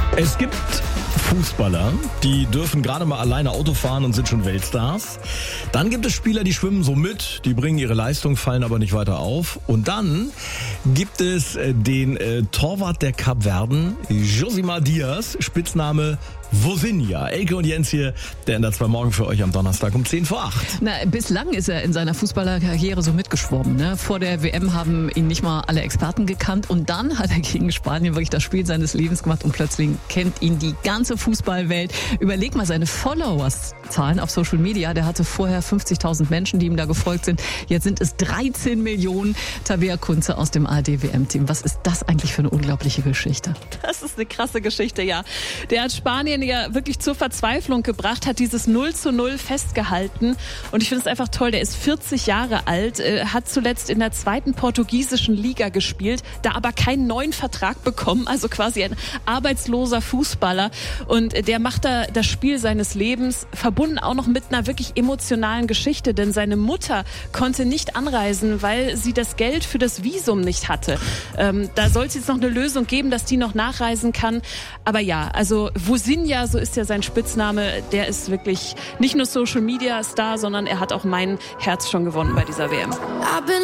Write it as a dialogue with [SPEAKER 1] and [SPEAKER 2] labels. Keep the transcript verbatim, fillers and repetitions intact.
[SPEAKER 1] Es gibt Fußballer, die dürfen gerade mal alleine Auto fahren und sind schon Weltstars. Dann gibt es Spieler, die schwimmen so mit, die bringen ihre Leistung, fallen aber nicht weiter auf. Und dann gibt es den äh, Torwart der Kapverden, Josimar Diaz, Spitzname Vozinha. Elke und Jens hier, der in der zwei Morgen für euch am Donnerstag um zehn vor acht.
[SPEAKER 2] Na, bislang ist er in seiner Fußballerkarriere so mitgeschwommen. Ne? Vor der W M haben ihn nicht mal alle Experten gekannt und dann hat er gegen Spanien wirklich das Spiel seines Lebens gemacht und plötzlich kennt ihn die ganze Fußballwelt. Überleg mal seine Followers-Zahlen auf Social Media. Der hatte vorher fünfzigtausend Menschen, die ihm da gefolgt sind. Jetzt sind es dreizehn Millionen. Tabea Kunze aus dem A R D-W M-Team. Was ist das eigentlich für eine unglaubliche Geschichte?
[SPEAKER 3] Das ist eine krasse Geschichte, ja. Der hat Spanien ja wirklich zur Verzweiflung gebracht, hat dieses null zu null festgehalten und ich finde es einfach toll, der ist vierzig Jahre alt, äh, hat zuletzt in der zweiten portugiesischen Liga gespielt, da aber keinen neuen Vertrag bekommen, also quasi ein arbeitsloser Fußballer und äh, der macht da das Spiel seines Lebens, verbunden auch noch mit einer wirklich emotionalen Geschichte, denn seine Mutter konnte nicht anreisen, weil sie das Geld für das Visum nicht hatte. Ähm, da soll es jetzt noch eine Lösung geben, dass die noch nachreisen kann, aber ja, also Vozinha, so ist ja sein Spitzname, der ist wirklich nicht nur Social Media Star, sondern er hat auch mein Herz schon gewonnen bei dieser W M.